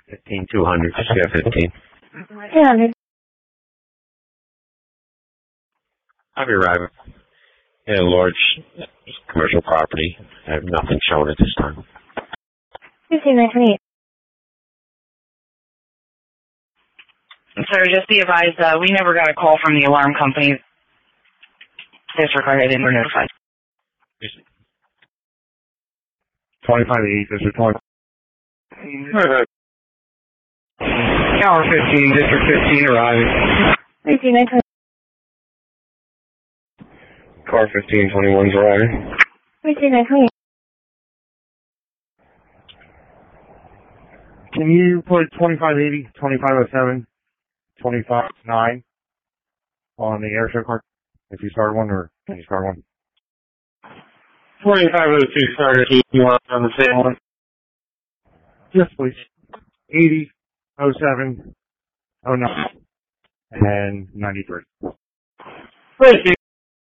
15200, share 15. 200. I'll be arriving in a large commercial property. I have nothing shown at this time. 15928. Sir, just be advised, we never got a call from the alarm company. Disregard, I didn't notify. 2580, District 20. Tower 15, District 15 arriving. 13928. Car 1521's arriving. 13928. Can you put 2580, 2507, 259 on the airshow card? If you start one, or can you start one? 2502 starter, you want on the same one? Yes, please. 80, 07, 09, and 93. Please.